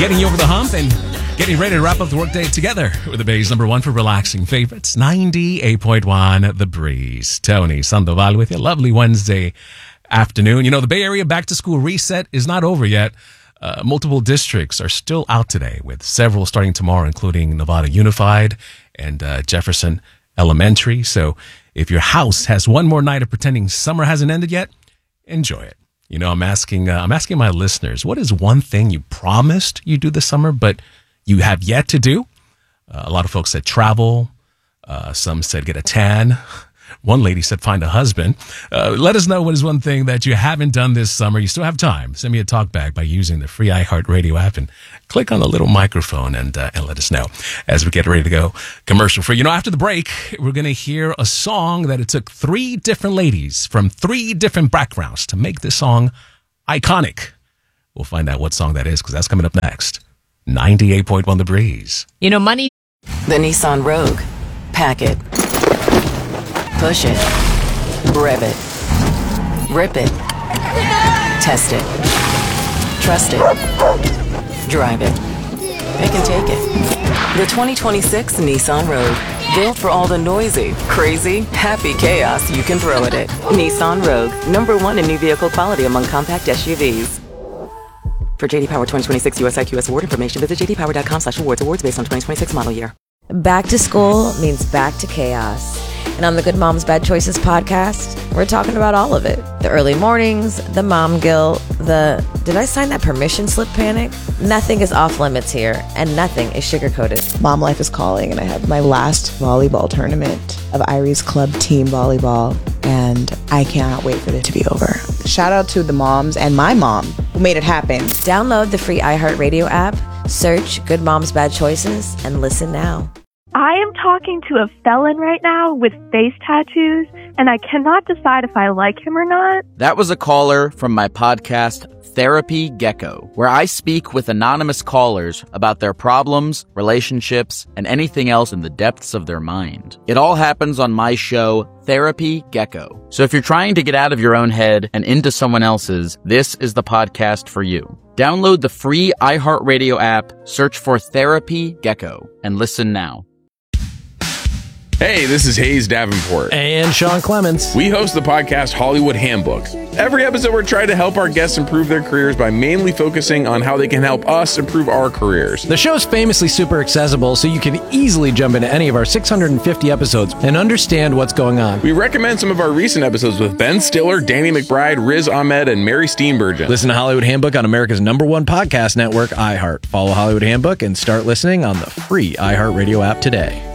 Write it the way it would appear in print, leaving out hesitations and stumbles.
getting you over the hump and getting ready to wrap up the workday together with the Bay's number one for relaxing favorites, 98.1 The Breeze. Tony Sandoval with you. Lovely Wednesday afternoon. You know, the Bay Area back-to-school reset is not over yet. Multiple districts are still out today, with several starting tomorrow, including Nevada Unified and Jefferson Elementary. So if your house has one more night of pretending summer hasn't ended yet, enjoy it. You know, I'm asking my listeners, what is one thing you promised you'd do this summer, but you have yet to do? A lot of folks said travel. Some said get a tan. One lady said find a husband. Let us know what is one thing that you haven't done this summer. You still have time. Send me a talk back by using the free iHeartRadio app and click on the little microphone and let us know as we get ready to go commercial free. You know, after the break, we're going to hear a song that it took 3 different ladies from 3 different backgrounds to make this song iconic. We'll find out what song that is because that's coming up next. 98.1 The Breeze. You know, money. The Nissan Rogue. Pack it. Push it. Rev it. Rip it. Test it. Trust it. Drive it. They can take it. The 2026 Nissan Rogue. Built for all the noisy, crazy, happy chaos you can throw at it. Nissan Rogue. #1 in new vehicle quality among compact SUVs. For JD Power 2026 US IQS award information, visit jdpower.com/awards. Awards based on 2026 model year. Back to school means back to chaos. And on the Good Moms Bad Choices podcast, we're talking about all of it. The early mornings, the mom guilt, the did I sign that permission slip panic? Nothing is off limits here, and nothing is sugar-coated. Mom life is calling, and I have my last volleyball tournament of Irie's Club Team Volleyball, and I cannot wait for it to be over. Shout out to the moms and my mom who made it happen. Download the free iHeartRadio app, search Good Moms Bad Choices, and listen now. I am talking to a felon right now with face tattoos, and I cannot decide if I like him or not. That was a caller from my podcast, Therapy Gecko, where I speak with anonymous callers about their problems, relationships, and anything else in the depths of their mind. It all happens on my show, Therapy Gecko. So if you're trying to get out of your own head and into someone else's, this is the podcast for you. Download the free iHeartRadio app, search for Therapy Gecko, and listen now. Hey, this is Hayes Davenport. And Sean Clements. We host the podcast Hollywood Handbook. Every episode, we're trying to help our guests improve their careers by mainly focusing on how they can help us improve our careers. The show's famously super accessible, so you can easily jump into any of our 650 episodes and understand what's going on. We recommend some of our recent episodes with Ben Stiller, Danny McBride, Riz Ahmed, and Mary Steenburgen. Listen to Hollywood Handbook on America's #1 podcast network, iHeart. Follow Hollywood Handbook and start listening on the free iHeartRadio app today.